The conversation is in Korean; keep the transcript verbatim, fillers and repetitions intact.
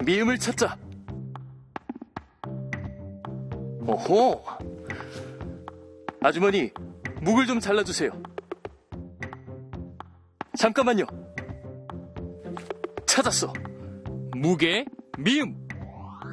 미음을 찾자. 오호. 아주머니, 묵을 좀 잘라주세요. 잠깐만요. 찾았어. 무게, 미음.